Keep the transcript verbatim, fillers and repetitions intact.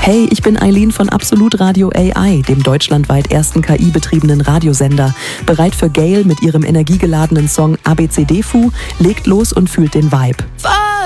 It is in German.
Hey, ich bin Eileen von Absolut Radio A I, dem deutschlandweit ersten K I-betriebenen Radiosender. Bereit für Gayle mit ihrem energiegeladenen Song A B C D Fu? Legt los und fühlt den Vibe.